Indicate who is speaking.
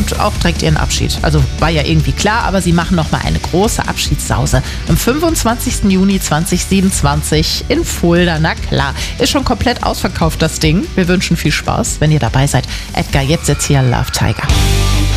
Speaker 1: und auch direkt ihren Abschied. Also war ja irgendwie klar, aber sie machen nochmal eine große Abschiedssause am 25. Juni 2027 in Fulda. Na klar, ist schon komplett ausverkauft das Ding. Wir wünschen viel Spaß, wenn ihr dabei seid. Edgar, jetzt hier Love Tiger.